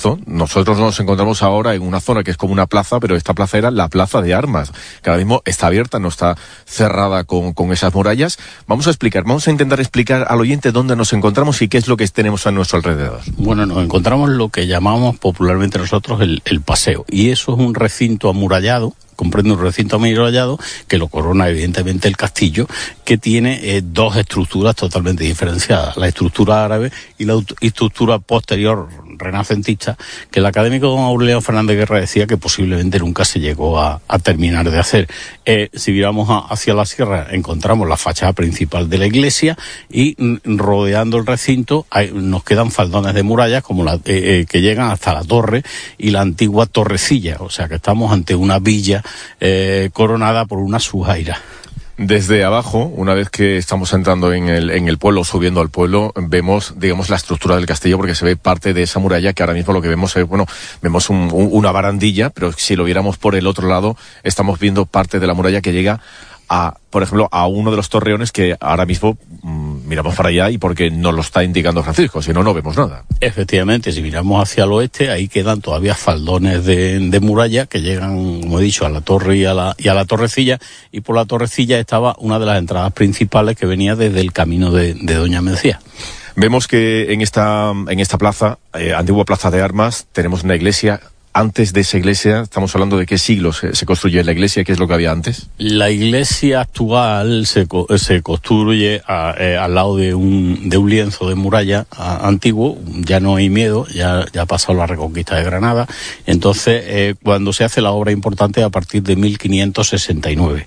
esto, nosotros nos encontramos ahora en una zona que es como una plaza, pero esta plaza era la Plaza de Armas, que ahora mismo está abierta, no está cerrada con esas murallas. Vamos a intentar explicar al oyente dónde nos encontramos y qué es lo que tenemos a nuestro alrededor. Bueno, nos encontramos lo que llamamos popularmente nosotros el paseo, y eso es un recinto amurallado, comprende un recinto amurallado que lo corona evidentemente el castillo, que tiene dos estructuras totalmente diferenciadas, la estructura árabe y la estructura posterior renacentista, que el académico don Aureliano Fernández Guerra decía que posiblemente nunca se llegó a terminar de hacer. Si miramos hacia la sierra encontramos la fachada principal de la iglesia, y rodeando el recinto nos quedan faldones de murallas como que llegan hasta la torre y la antigua torrecilla, o sea que estamos ante una villa coronada por una sujaira. Desde abajo, una vez que estamos entrando en el pueblo, subiendo al pueblo, vemos, digamos, la estructura del castillo, porque se ve parte de esa muralla, que ahora mismo lo que vemos es, vemos una barandilla, pero si lo viéramos por el otro lado, estamos viendo parte de la muralla que llega por ejemplo, a uno de los torreones que ahora mismo miramos para allá, y porque nos lo está indicando Francisco, si no, no vemos nada. Efectivamente, si miramos hacia el oeste, ahí quedan todavía faldones de muralla que llegan, como he dicho, a la torre y a la torrecilla, y por la torrecilla estaba una de las entradas principales que venía desde el camino de Doña Mencía. Vemos que en esta plaza, antigua Plaza de Armas, tenemos una iglesia. Antes de esa iglesia, estamos hablando de qué siglos se construye la iglesia, ¿qué es lo que había antes? La iglesia actual se construye al lado de un lienzo de muralla antiguo. Ya no hay miedo, ya ha pasado la reconquista de Granada. Entonces, cuando se hace la obra importante a partir de 1569.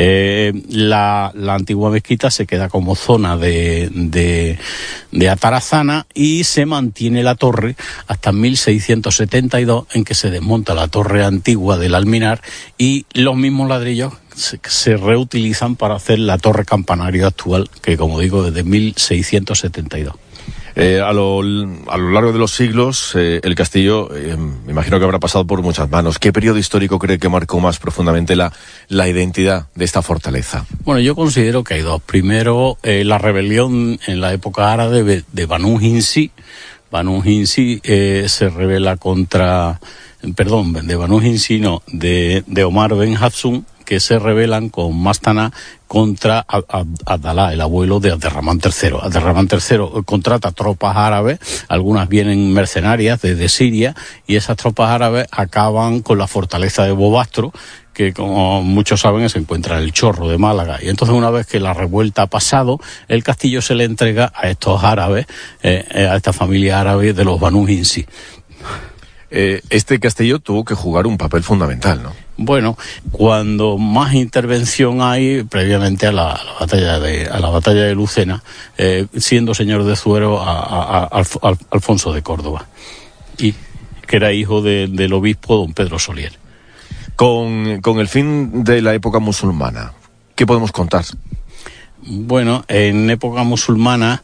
La antigua mezquita se queda como zona de atarazana, y se mantiene la torre hasta 1672, en que se desmonta la torre antigua del Alminar, y los mismos ladrillos se reutilizan para hacer la torre campanario actual, que, como digo, desde 1672. A lo largo de los siglos, el castillo, me imagino que habrá pasado por muchas manos. ¿Qué periodo histórico cree que marcó más profundamente la identidad de esta fortaleza? Bueno, yo considero que hay dos. Primero, la rebelión en la época árabe de Banu Hinsi. Banu Hinsi se rebela de Omar Ben Hafsun, que se rebelan con Mastana contra Abdalá, el abuelo de Abderramán III. Abderramán III contrata tropas árabes, algunas vienen mercenarias desde Siria, y esas tropas árabes acaban con la fortaleza de Bobastro, que, como muchos saben, se encuentra en el Chorro de Málaga. Y entonces, una vez que la revuelta ha pasado, el castillo se le entrega a estos árabes, a esta familia árabe de los Banu Hinsi. Este castillo tuvo que jugar un papel fundamental, ¿no? Bueno, cuando más intervención hay, previamente a la batalla de Lucena, siendo señor de Zuero a Alfonso de Córdoba, y que era hijo del obispo don Pedro Solier. Con el fin de la época musulmana, ¿qué podemos contar? Bueno, en época musulmana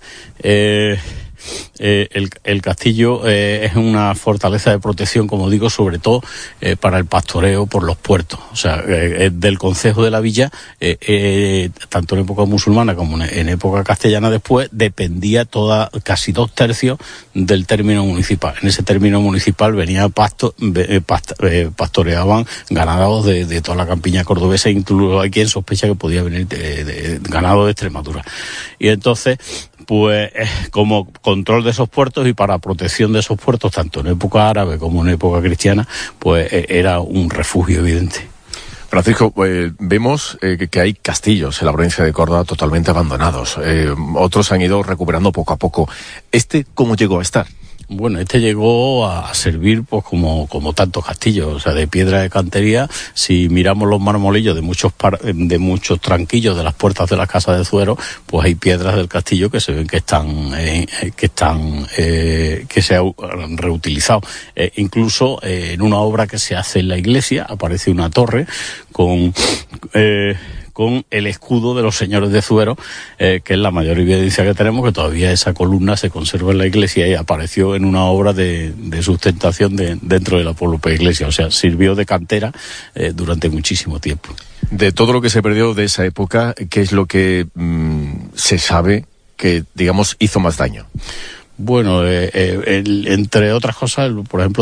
el castillo es una fortaleza de protección, como digo, sobre todo para el pastoreo por los puertos. O sea, del concejo de la villa, tanto en época musulmana como en época castellana después, dependía casi 2/3 del término municipal. En ese término municipal venía pastoreaban ganados de toda la campiña cordobesa, incluso hay quien sospecha que podía venir de ganado de Extremadura. Y entonces, pues como control de esos puertos y para protección de esos puertos, tanto en época árabe como en época cristiana, pues era un refugio evidente. Francisco, vemos que hay castillos en la provincia de Córdoba totalmente abandonados. Otros han ido recuperando poco a poco. ¿Cómo llegó a estar? Bueno, llegó a servir pues como tantos castillos, o sea, de piedra de cantería. Si miramos los marmolillos de muchos tranquillos de las puertas de las casas de Zuero, pues hay piedras del castillo que se ven que se han reutilizado. Incluso en una obra que se hace en la iglesia aparece una torre con el escudo de los señores de Zuero, que es la mayor evidencia que tenemos, que todavía esa columna se conserva en la iglesia y apareció en una obra de sustentación dentro de la propia iglesia. O sea, sirvió de cantera durante muchísimo tiempo. De todo lo que se perdió de esa época, ¿qué es lo que se sabe que, digamos, hizo más daño? Bueno, entre otras cosas, por ejemplo,